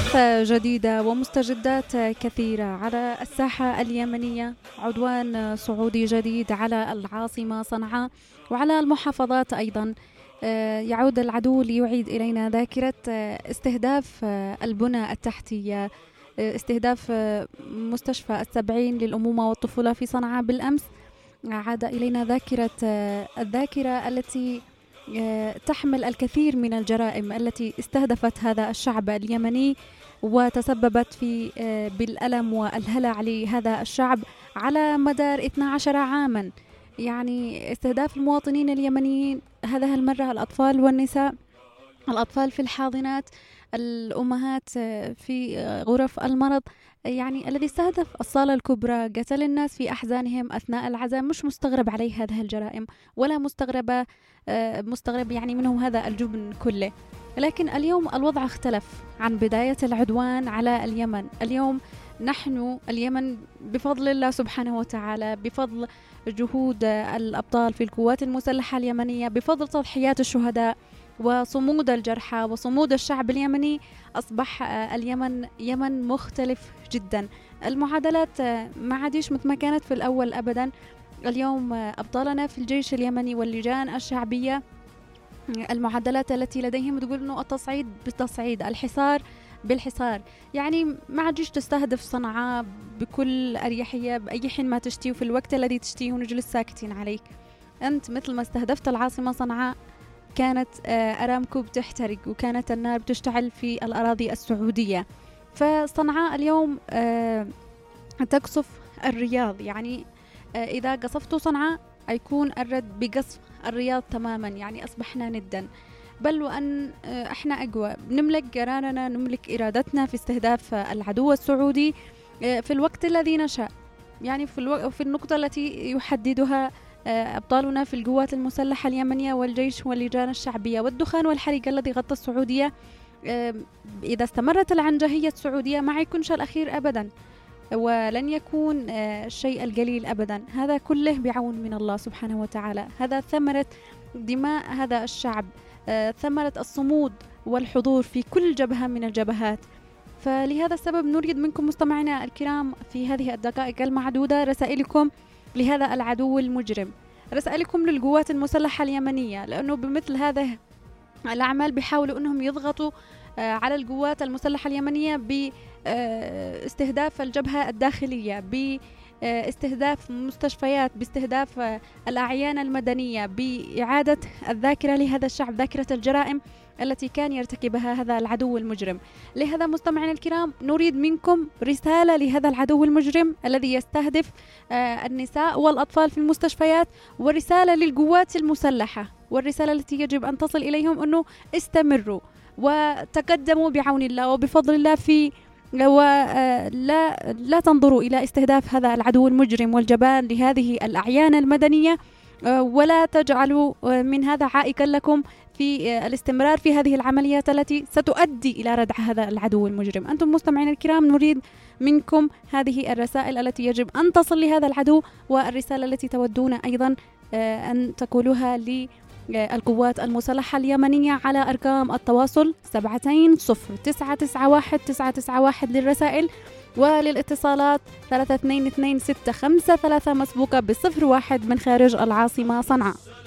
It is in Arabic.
أحداث جديدة ومستجدات كثيرة على الساحة اليمنية. عدوان سعودي جديد على العاصمة صنعاء وعلى المحافظات أيضا. يعود العدو ليعيد إلينا ذاكرة استهداف البنى التحتية، استهداف مستشفى السبعين للأمومة والطفولة في صنعاء بالأمس. عاد إلينا الذاكرة التي تحمل الكثير من الجرائم التي استهدفت هذا الشعب اليمني وتسببت في بالألم والهلع لهذا الشعب على مدار 12 عاما. يعني استهداف المواطنين اليمنيين، هذه المرة الأطفال والنساء، الأطفال في الحاضنات، الأمهات في غرف المرض، يعني الذي استهدف الصالة الكبرى، قتل الناس في أحزانهم أثناء العزاء. مش مستغرب عليه هذه الجرائم ولا مستغرب يعني منهم هذا الجبن كله. لكن اليوم الوضع اختلف عن بداية العدوان على اليمن. اليوم نحن اليمن بفضل الله سبحانه وتعالى، بفضل جهود الأبطال في القوات المسلحة اليمنية، بفضل تضحيات الشهداء وصمود الجرحى وصمود الشعب اليمني، أصبح اليمن يمن مختلف جدا. المعادلات ما عادش مثل ما كانت في الأول أبدا. اليوم أبطالنا في الجيش اليمني واللجان الشعبية، المعادلات التي لديهم تقول أنه التصعيد بالتصعيد، الحصار بالحصار. يعني ما عادش تستهدف صنعاء بكل أريحية بأي حين ما تشتي وفي الوقت الذي تشتيه ونجلس ساكتين عليك. أنت مثل ما استهدفت العاصمة صنعاء، كانت أرامكو بتحترق وكانت النار بتشتعل في الأراضي السعودية. فصنعاء اليوم تقصف الرياض. يعني إذا قصفتوا صنعاء يكون الرد بقصف الرياض تماما. يعني أصبحنا ندا، بل وأن احنا أقوى، نملك قرارنا، نملك إرادتنا في استهداف العدو السعودي في الوقت الذي نشاء. يعني في النقطة التي يحددها أبطالنا في القوات المسلحة اليمنية والجيش واللجان الشعبية. والدخان والحريق الذي غطى السعودية، إذا استمرت العنجهية السعودية ما يكونش الأخير أبدا، ولن يكون الشيء القليل أبدا. هذا كله بعون من الله سبحانه وتعالى. هذا ثمرة دماء هذا الشعب، ثمرة الصمود والحضور في كل جبهة من الجبهات. فلهذا السبب نريد منكم مستمعينا الكرام في هذه الدقائق المعدودة رسائلكم لهذا العدو المجرم، رسائلكم للقوات المسلحة اليمنية، لأنه بمثل هذا الأعمال بيحاولوا أنهم يضغطوا على القوات المسلحة اليمنية باستهداف الجبهة الداخلية، باستهداف مستشفيات، باستهداف الأعيان المدنية، بإعادة الذاكرة لهذا الشعب، ذاكرة الجرائم التي كان يرتكبها هذا العدو المجرم. لهذا مستمعينا الكرام نريد منكم رسالة لهذا العدو المجرم الذي يستهدف النساء والأطفال في المستشفيات، ورسالة للقوات المسلحة، والرسالة التي يجب أن تصل إليهم أنه استمروا وتقدموا بعون الله وبفضل الله لا تنظروا إلى استهداف هذا العدو المجرم والجبان لهذه الأعيان المدنية، ولا تجعلوا من هذا عائقا لكم في الاستمرار في هذه العمليات التي ستؤدي إلى ردع هذا العدو المجرم. أنتم مستمعين الكرام نريد منكم هذه الرسائل التي يجب أن تصل لهذا العدو، والرسالة التي تودون أيضا أن تقولوها للقوات المسلحة اليمنية على أرقام التواصل 720-991-991 للرسائل، وللاتصالات 322653 مسبوقة ب01 من خارج العاصمة صنعاء.